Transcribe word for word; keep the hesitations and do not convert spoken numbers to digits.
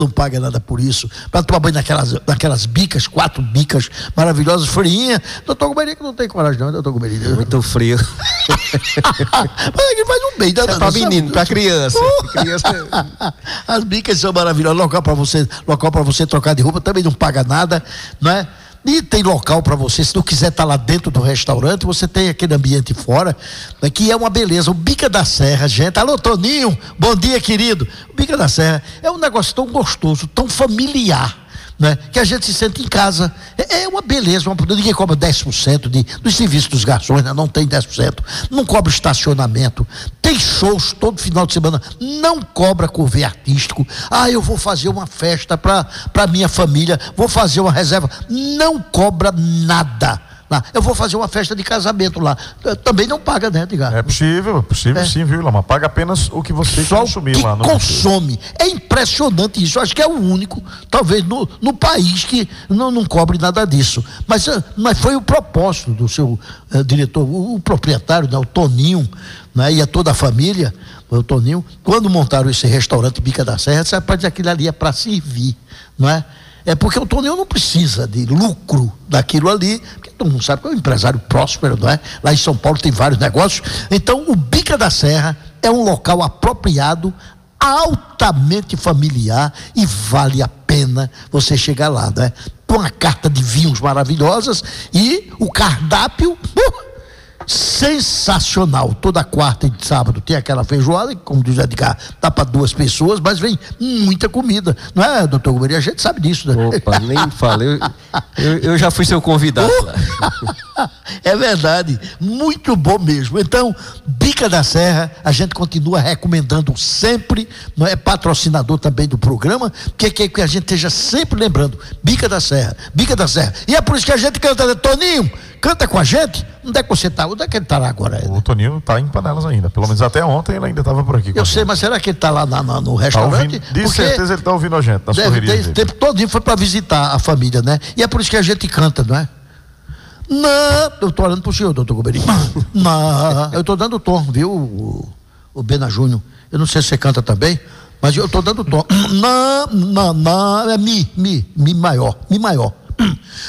não paga nada por isso, para tomar banho naquelas, naquelas bicas, quatro bicas maravilhosas, friinha. Doutor Gomeri que não tem coragem não, doutor Gomeri. Muito frio. Mas é que faz um bem, é para menino, para criança. criança. As bicas são maravilhosas, local para você, local para você trocar de roupa, também não paga nada, não é? E tem local para você, se não quiser estar lá dentro do restaurante, você tem aquele ambiente fora, né, que é uma beleza. O Bica da Serra, gente, alô Toninho, bom dia querido. O Bica da Serra é um negócio tão gostoso, tão familiar, né, que a gente se sente em casa. É, é uma beleza, uma, ninguém cobra dez por cento de, dos serviços dos garçons, né, não tem dez por cento, não cobra estacionamento, tem shows todo final de semana, não cobra cover artístico. Ah, eu vou fazer uma festa para para minha família, vou fazer uma reserva, não cobra nada. Eu vou fazer uma festa de casamento lá, também não paga, né, Edgar? É possível, é possível, é. Sim, viu, Lama? Paga apenas o que você Só consumir que lá no consome. É impressionante isso. Eu acho que é o único, talvez, no, no país que não, não cobre nada disso. Mas, mas foi o propósito do seu uh, diretor, o, o proprietário, né, o Toninho, né, e a toda a família, o Toninho, quando montaram esse restaurante Bica da Serra, sabe, para dizer que aquilo ali é para servir, não é? É porque o Toninho não precisa de lucro daquilo ali, porque todo mundo sabe que é um empresário próspero, não é? Lá em São Paulo tem vários negócios. Então, o Bica da Serra é um local apropriado, altamente familiar, e vale a pena você chegar lá, né? Com uma carta de vinhos maravilhosas e o cardápio uh, sensacional. Toda quarta e sábado tem aquela feijoada, como diz o Edgar, dá para duas pessoas, mas vem muita comida, não é, doutor Gomeri? A gente sabe disso, né? Opa, nem fala, eu, eu, eu já fui seu convidado lá. É verdade, muito bom mesmo. Então, Bica da Serra, a gente continua recomendando sempre, não é, patrocinador também do programa, porque quer que a gente esteja sempre lembrando, Bica da Serra, Bica da Serra. E é por isso que a gente canta, né? Toninho, canta com a gente. Onde é que você está? Onde é que ele está lá agora? O Toninho está em Panelas ainda, pelo menos até ontem ele ainda estava por aqui. Eu sei, mas será que ele está lá na, na, no restaurante? Tá ouvindo, de certeza ele está ouvindo a gente, nas correrias dele. O tempo todinho foi para visitar a família, né? E é por isso que a gente canta, não é? Não, eu estou olhando para o senhor, doutor Gomeri. Não, eu estou dando tom, viu, o, o Bena Júnior? Eu não sei se você canta também, mas eu estou dando tom. Não, não, não, é mi, mi, mi maior, mi maior.